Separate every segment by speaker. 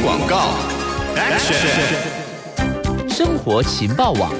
Speaker 1: 广告 ，Action！
Speaker 2: 生活情报网。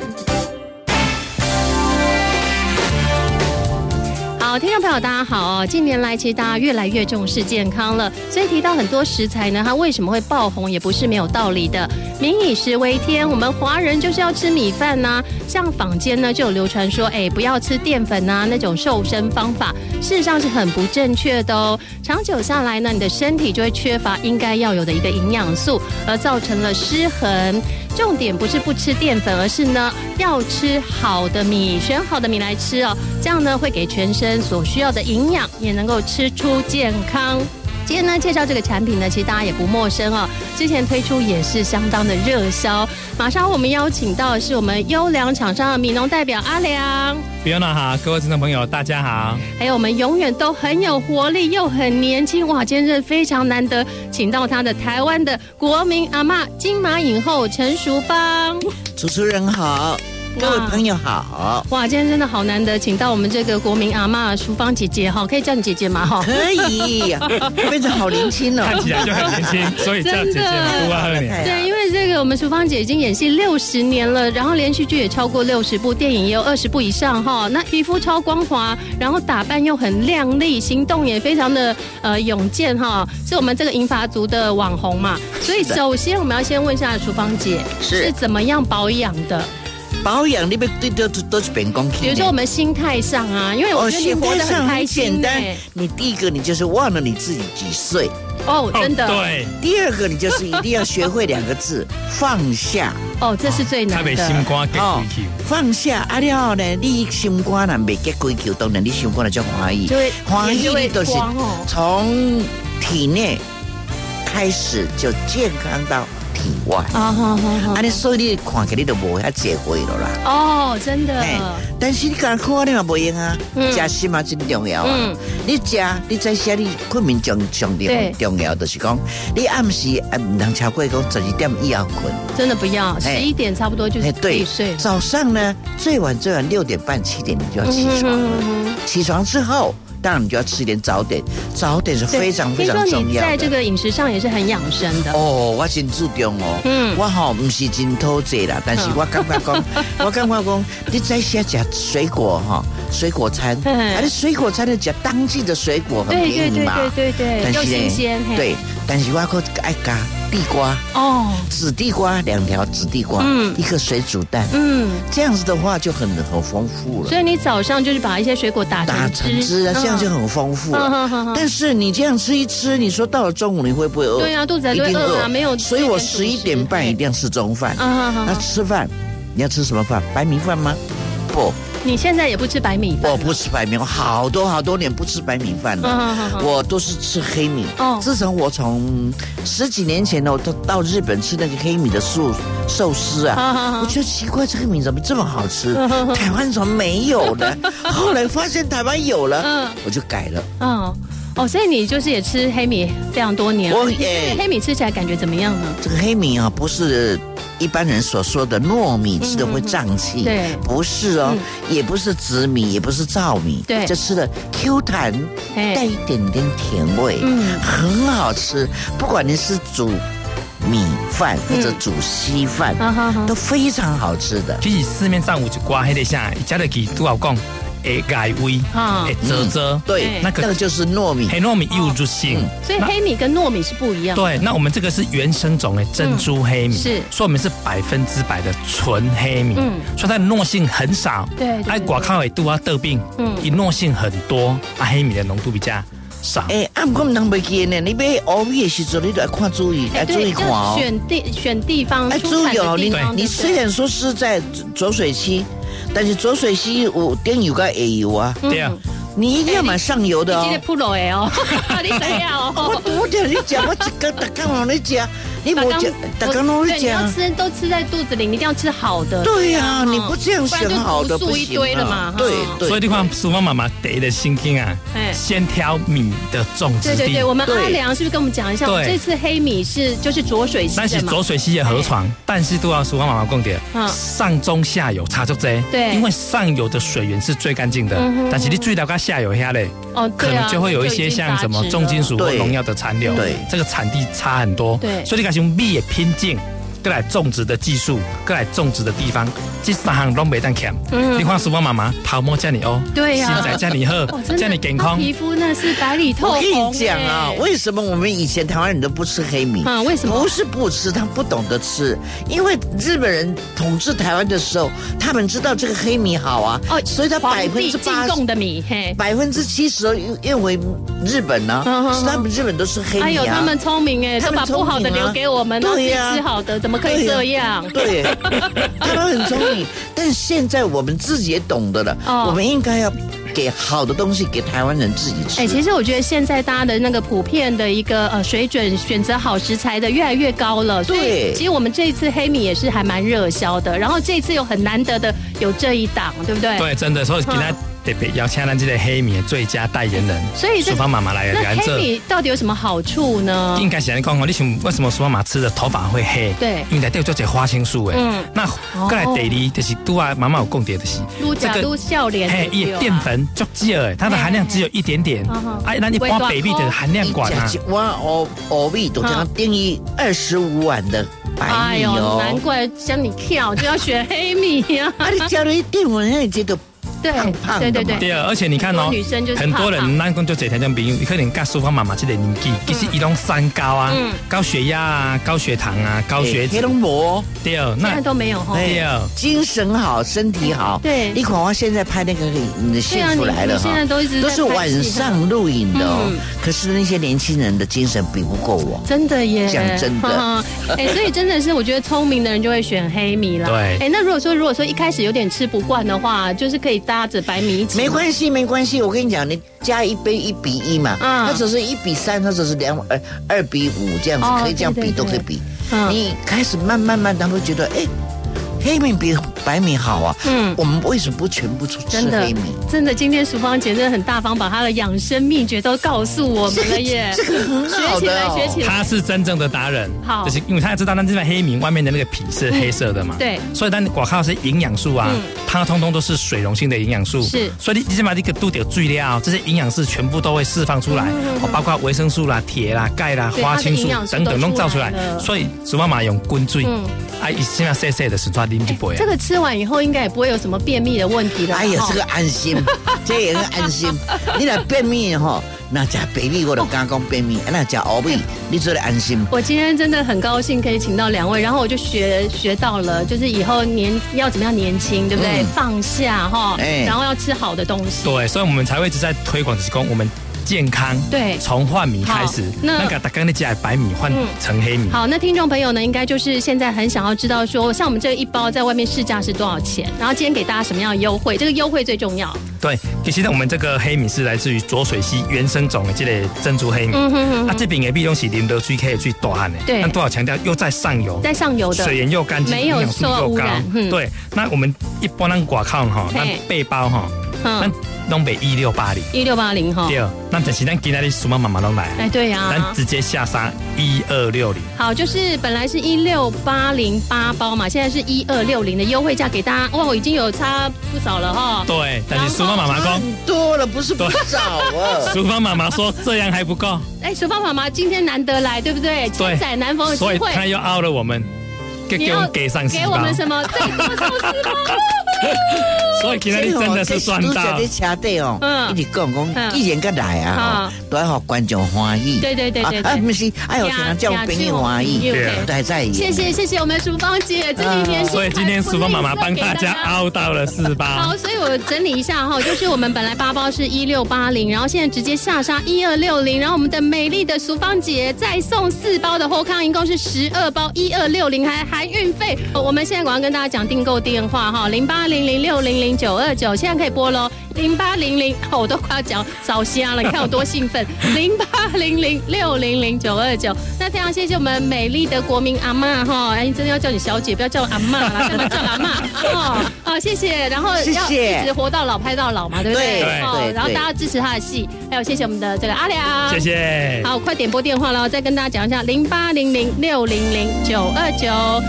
Speaker 3: 好，听众朋友大家好哦。近年来其实大家越来越重视健康了，所以提到很多食材呢，它为什么会爆红也不是没有道理的。民以食为天，我们华人就是要吃米饭呐。像坊间呢就有流传说，不要吃淀粉啊那种瘦身方法，事实上是很不正确的哦。长久下来呢，你的身体就会缺乏应该要有的一个营养素，而造成了失衡。重点不是不吃淀粉，而是呢要吃好的米，选好的米来吃哦，这样呢会给全身所需要的营养，也能够吃出健康。今天呢介绍这个产品呢，其实大家也不陌生哦，之前推出也是相当的热销。马上我们邀请到的是我们优良厂商的米农代表阿良。
Speaker 4: Fiona 好，各位听众朋友大家好。
Speaker 3: 还有我们永远都很有活力又很年轻，哇，今天真的非常难得，请到他的台湾的国民阿嬷金马影后陈淑芳。
Speaker 5: 主持人好，各位朋友好。
Speaker 3: 哇，今天真的好难得，请到我们这个国民阿嬷淑芳姐姐哈，可以叫你姐姐吗？哈，
Speaker 5: 可以，变得好年轻哦，
Speaker 4: 看起来就很年轻，所以叫姐姐嘛，多2年。
Speaker 3: 对，因为这个我们淑芳姐已经演戏60年了，然后连续剧也超过60部，电影也有20部以上哈。那皮肤超光滑，然后打扮又很靓丽，行动也非常的勇健哈，是我们这个银发族的网红嘛。所以首先我们要先问一下淑芳姐是怎么样保养的？
Speaker 5: 保养你们对都是变讲起。
Speaker 3: 比如说我们心态上啊，因为我觉得你活得很开心。
Speaker 5: 简单，你第一个你就是忘了你自己几岁。
Speaker 3: 哦，真的。
Speaker 4: 对。
Speaker 5: 第二个你就是一定要学会2个字，放下。
Speaker 3: 哦，这是最难的。
Speaker 4: 他心肝结规球。
Speaker 5: 放下啊了后呢，你心肝若未结规球，当然你心肝就欢喜。欢喜你就是从体内开始就健康到体外你所以你看起来你就无遐结会了啦。
Speaker 3: 哦，真的。
Speaker 5: 但是你刚看你嘛不用啊，吃心嘛真重要啊。你吃，你在写你困眠上重要，就是讲你暗时唔能超过讲12点以后困，
Speaker 3: 真的不要11点差不多就是可以睡。
Speaker 5: 早上呢，最晚6点半7点你就要起床了。起床之后，当然你就要吃一点早点，早点是非常非常重要的。
Speaker 3: 听说你在这个饮食上也是很养生的
Speaker 5: 哦，我真注重哦。我吼不是真偷济啦，但是我感觉讲，你在写吃水果哈，水果餐，你水果餐的吃当季的水果很便宜嘛，
Speaker 3: 对，又新鲜。对，
Speaker 5: 但是我可爱加地瓜哦，紫地瓜2条紫地瓜，一个水煮蛋，这样子的话就很丰富了。
Speaker 3: 所以你早上就是把一些水果打成汁
Speaker 5: 啊，这样就很丰富了。但是你这样吃一吃，你说到了中午你会不会饿？
Speaker 3: 对啊，肚子还会饿啊，没有。
Speaker 5: 所以我11点半一定要吃中饭。那吃饭你要吃什么饭？白米饭吗？不。
Speaker 3: 你现在也不吃白米饭？
Speaker 5: 我不吃白米，我好多年不吃白米饭了。我都是吃黑米。自从我从10几年前呢，我都到日本吃那个黑米的寿司啊，我觉得奇怪，这个米怎么这么好吃？台湾怎么没有呢？后来发现台湾有了，我就改了。
Speaker 3: 所以你就是也吃黑米非常多年了。黑米吃起来感觉怎么样呢？
Speaker 5: 这个黑米啊，不是一般人所说的糯米吃的会胀气，
Speaker 3: 对，
Speaker 5: 不是哦，也不是紫米，也不是糙米，
Speaker 3: 对，
Speaker 5: 这吃的 Q 弹，带一点点甜味，很好吃。不管你是煮米饭或者煮稀饭，都非常好吃的。
Speaker 4: 其实市面上有一挂迄个啥，伊食得起拄好讲。改味，
Speaker 5: 对，那个就是糯米，
Speaker 4: 黑糯米有入性，
Speaker 3: 所以黑米跟糯米是不一样的。
Speaker 4: 对，那我们这个是原生种的珍珠黑米，
Speaker 3: 是，
Speaker 4: 所以我们是100%的纯黑米，所以它的糯性很少。
Speaker 3: 对，
Speaker 4: 爱寡靠的度啊得病，以糯性很多，黑米的浓度比较少。
Speaker 5: 不过唔通袂记呢，你买乌米的时候，你都要看注意，要注意看哦。
Speaker 3: 选地方，
Speaker 5: 注意哦，你虽然说是在浊水溪。但是浊水溪有点油跟下油啊，
Speaker 4: 对啊，
Speaker 5: 你一定要买上游的哦。
Speaker 3: 你这个普罗的哦，你怎样哦？
Speaker 5: 我多点你讲，我一个大刚往你讲，你不讲，大刚往你讲。
Speaker 3: 你要都吃在肚子里，你一定要吃好的。
Speaker 5: 对呀，你不这样选好的不行。
Speaker 3: 不然就毒素一堆了嘛。
Speaker 5: 对，
Speaker 4: 所以你看淑芳妈妈得的心经啊，先挑米的种植地。
Speaker 3: 对，我们阿良是不是跟我们讲一下？这次黑米就是浊水溪的嘛。
Speaker 4: 但是浊水溪的河床，但是都要淑芳妈妈讲的，上中下游差就多。
Speaker 3: 对，
Speaker 4: 因为上游的水源是最干净的，但是你最到下游下嘞，可能就会有一些像什么重金属或农药的残留，对，这个产地差很多。对，所以你加上米的品种。过来种植的技术，过来种植的地方，这3项都没当欠。你看苏芳妈妈头毛这么黑，
Speaker 3: 对呀，
Speaker 4: 身材这么好，这么健康，
Speaker 3: 皮肤那是白里透红。
Speaker 5: 我跟你讲啊，为什么我们以前台湾人都不吃黑米？
Speaker 3: 为什么？
Speaker 5: 不是不吃，他不懂得吃，因为日本人统治台湾的时候，他们知道这个黑米好啊，所以他80%
Speaker 3: 进贡的米
Speaker 5: ，70%运回日本呢，是他们日本都是黑米啊。
Speaker 3: 哎呦，他们聪明哎，都把不好的留给我们，对呀，吃好的。怎么可以这样？
Speaker 5: 对，他们很聪明，但现在我们自己也懂得了，我们应该要给好的东西给台湾人自己吃。
Speaker 3: 其实我觉得现在大家的那个普遍的一个水准，选择好食材的越来越高了。所以其实我们这一次黑米也是还蛮热销的，然后这一次有很难得的有这一档，对不对？
Speaker 4: 对，真的，所以今天特别邀请咱这个黑米的最佳代言人，
Speaker 3: 所以
Speaker 4: 淑芳妈妈来。
Speaker 3: 那黑米到底有什么好处呢？
Speaker 4: 应该是你讲哦，你想为什么淑芳妈吃的头发会黑？
Speaker 3: 对，
Speaker 4: 因为内底有做这花青素诶。那过来第二就是拄啊，妈妈有讲到的是，
Speaker 3: 这个笑脸，
Speaker 4: 伊的淀粉足少诶，它的含量只有一点点。咱一般白米的含量管啊。
Speaker 5: 我黑米都这样定义25碗的白米哦。
Speaker 3: 难怪像你跳就要选黑米呀。
Speaker 5: 你加了一淀粉，让你觉得。
Speaker 3: 对，
Speaker 4: 而且你看哦，很多人咱讲就这条件朋友，可能跟淑芳妈妈这个年纪，其实伊拢三高啊，高血压啊，高血糖啊，高血脂，对，
Speaker 3: 现在都没有哈，
Speaker 5: 对，精神好，身体好，
Speaker 3: 对。
Speaker 5: 你看我现在拍那个你的幸福来了哈，都是晚上录影的哦，可是那些年轻人的精神比不过我，
Speaker 3: 真的耶，
Speaker 5: 讲真的，
Speaker 3: 所以真的是我觉得聪明的人就会选黑米啦，
Speaker 4: 对，
Speaker 3: 那如果说一开始有点吃不惯的话，就是可以搭着白米一起，
Speaker 5: 没关系。我跟你讲，你加一杯1比1嘛，它只是1比3，它只是2比5这样子，可以这样比都可以比。你开始慢慢，他会觉得黑米比白米好啊。我们为什么不全部吃黑米？
Speaker 3: 真的，今天淑芳姐真的很大方，把她的养生秘诀都告诉我们了耶。
Speaker 5: 这个很好的，
Speaker 3: 学起来。
Speaker 4: 她是真正的达人。
Speaker 3: 好，
Speaker 4: 就是因为她知道，咱这块黑米外面的那个皮是黑色的嘛。对。所以咱广告是营养素啊，它通通都是水溶性的营养素。是。所以你起码这个都得注意料，这些营养素全部都会释放出来，包括维生素啦、铁啦、钙啦、花青素等等都造出来。所以淑芳妈妈用滚水，起码细细的是抓啉一杯。
Speaker 3: 这个吃完以后应该也不会有什么便秘的问题了。
Speaker 5: 哎呀，这个安心，这也很安心。你若便秘哈，那吃白米我就刚讲便秘，那吃黑米你做得安心。
Speaker 3: 我今天真的很高兴可以请到2位，然后我就学到了，就是以后要怎么样年轻，对不对？放下哈，然后要吃好的东西。
Speaker 4: 对，所以我们才会一直在推广，就是讲我们。健康，对，从换米开始，那个大刚那家白米换成黑米。
Speaker 3: 好，那听众朋友呢，应该就是现在很想要知道说，像我们这一包在外面市价是多少钱？然后今天给大家什么样的优惠？这个优惠最重要。
Speaker 4: 对，其实我们这个黑米是来自于浊水溪原生种的这个珍珠黑米。这边的米东西啉得水可以最大汉的，对，但多少强调又在上游，的水源又干净，
Speaker 3: 没有受到污染。
Speaker 4: 对，那我们一般咱外口哈，咱背包哈，咱拢卖1680
Speaker 3: 哈。
Speaker 4: 对，那但是咱今天的淑芳妈妈拢来，
Speaker 3: 对呀，
Speaker 4: 咱直接下杀1260。
Speaker 3: 好，就是本来是16808包嘛，现在是1260的优惠价给大家，哇，已经有差不少了哈。
Speaker 4: 对，但是淑芳妈妈说
Speaker 5: 多了，不是不少啊。
Speaker 4: 淑芳妈妈说这样还不够。
Speaker 3: 淑芳妈妈今天难得来，对不对？千载难逢的机会，
Speaker 4: 所以她又凹了我们，
Speaker 3: 给我们什么？再多送4包。
Speaker 4: 所以今天真的是赚到。
Speaker 5: 在车底哦，一直讲，既然个来啊，都要让观众欢喜。对，不是，有可能叫朋友欢喜，都还在。
Speaker 3: 谢谢我们淑芳姐，这几天
Speaker 4: 所以今天淑芳妈妈帮大家凹到了4包。
Speaker 3: 好，所以我整理一下哈，就是我们本来8包是1680，然后现在直接下杀1260，然后我们的美丽的淑芳姐再送4包的后康，一共是12包1260，还含运费。我们现在广告跟大家讲订购电话哈，0800600929，现在可以拨喽。0800，我都快要讲烧香了，你看我多兴奋。0800600929，那非常谢谢我们美丽的国民阿嬷哈，真的要叫你小姐，不要叫我阿嬷啦，干嘛叫阿嬷？好，谢谢，然后要一直活到老拍到老嘛，对不对？对。然后大家支持他的戏，还有谢谢我们的这个阿良，
Speaker 4: 谢谢。
Speaker 3: 好，快点拨电话了，再跟大家讲一下，0800600929。